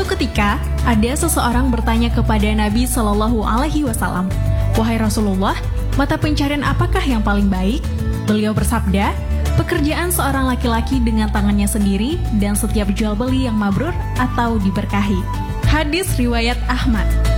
Suatu ketika, ada seseorang bertanya kepada Nabi Shallallahu Alaihi Wasallam, "Wahai Rasulullah, mata pencarian apakah yang paling baik?" Beliau bersabda, "Pekerjaan seorang laki-laki dengan tangannya sendiri dan setiap jual beli yang mabrur atau diberkahi." Hadis riwayat Ahmad.